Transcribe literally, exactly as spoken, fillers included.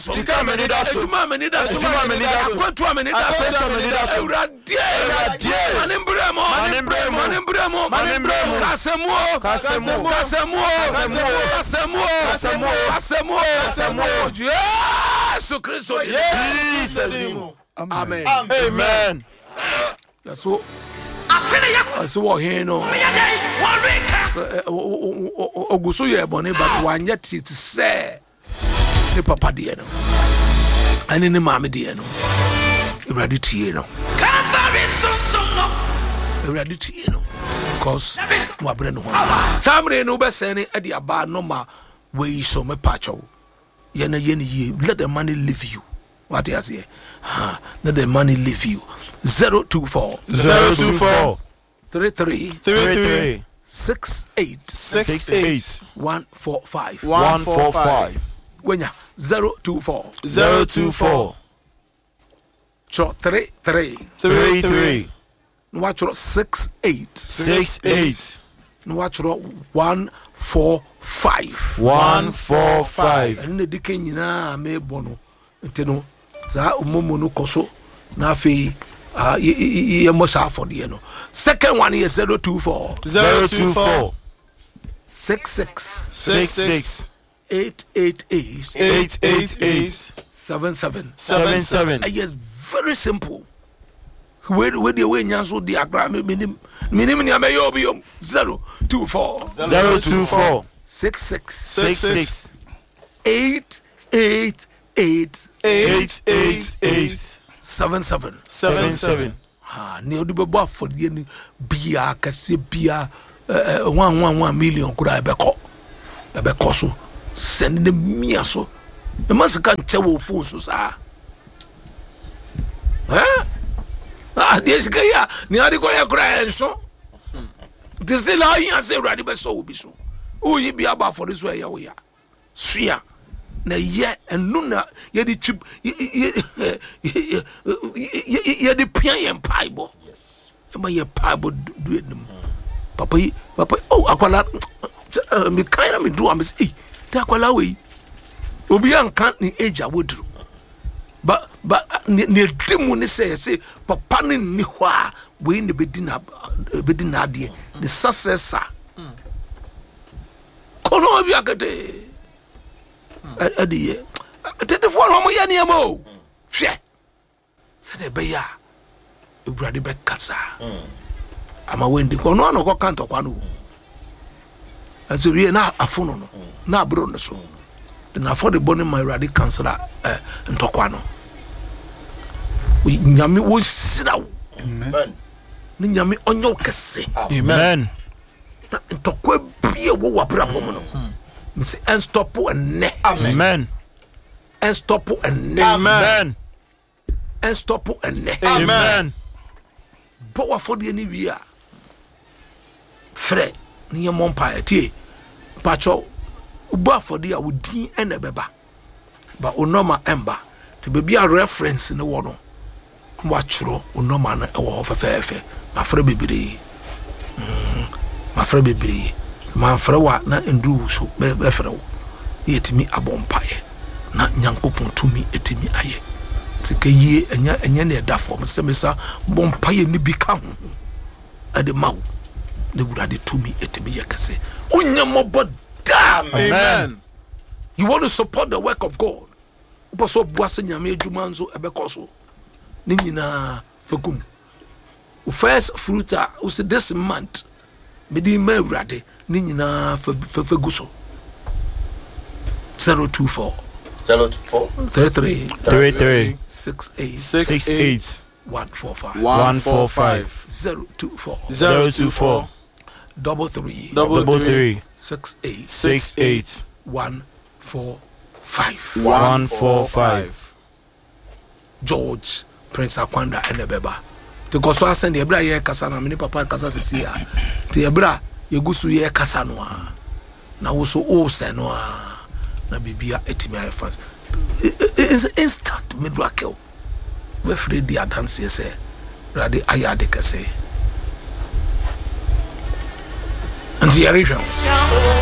Sika meni da so. Ejuma meni da so. Ejuma meni da so. Akwantu meni da so. Akwantu meni da so. Ewurade. Ewurade. Manimbremo. Manimbremo. Manimbremo. Manimbremo. Kasemu. Kasemu. Kasemu. Kasemu. Kasemu. Kasemu. Kasemu. Yesu Kristo. Yesu. Amen. Amen. So so what here no oguso ye bone but wanya tit say ne papa de no ani ne maame de no Ewurade tie no Ewurade tie no because no abre no ho samre no be sene e de aba no ma we so me pacho ye na ye ne ye let the money leave you what you say ha let the money leave you zero two four zero two four three three three three six eight six eight one four five one four five Wenya zero two four zero two four three three three three Nwachro six eight six eight Nwachro one four five one four five. And the dike nyina me bono ntino za umomo no koso na afi ah ye mosa for the no. Second one is zero two four zero two four six six six six eight eight eight eight eight eight seven seven seven seven. Yes, very simple. Where where the way nyanso di agra me minim minim ni ameyo biom zero two four zero two four six six six six eight eight eight eight eight eight seven seven seven seven. ah ne odi bebo afodie ni bia kase bia one one one million kura e be ko e be ko so send the mia so e masika nche wo phone so sa eh ah deska ya ni adi ko ya kura enso this is la yin say ready be so obi so o yi bia ba for this way ya wo ya sua na ye enu na ye di chip ye di pian ye paibo yes e ma ye paibo do enim papa yi papa oh akwala me kind of me do am say ta akwala we obi an kan ni age awodru ba ba ne demu ni say say papa ni ni ho a we ne bedina bedina ade the successor kono obi akete adiye tete fo no mo ya ne mo hwe se de be ya Ewurade be kasa ama wendi ko no no ko kanto kwa no aso wie na afono no na abro no so na for the bone my Ewurade cancela eh ntokwa no we nyame wo sira wo amen ni nyame onyo kese Amen. na ntokwa bie wo wabra bomo no msi en stop and Amen. En stop and Amen. En stop and Amen. But what for the any we are Fred near Montpire tea Pacho Uba for the Awudi and a beba but Unoma Ember to be a reference in the one watch ro Unoma or for fair my friend baby my friend baby my friend what not and do so befro yet me a bompire na nyankopon tumi etimi aye sika yie enya enya na da form semesa bompaye ni bi ka ho ade maw ne Ewurade tumi etimi yakase onyamobo da. Amen. You want to support the work of God so boase nyame adwuma nso ebekoso ni nyina fagum first fruit was this month medi ma Ewurade ni nyina faguso zero two four zero two four three three Three three six eight six eight one four five one four five zero two four zero two four double three double three six eight six eight one four five one four five. George Prince Akwanda Enebeba because so asend the ebra ye kasa na me papa kasa sisi a te ebra yegusu ye kasa no a na wo so o se no a na bibia etimi aye fast is instant miracle we free the dance say ready ayade kase and the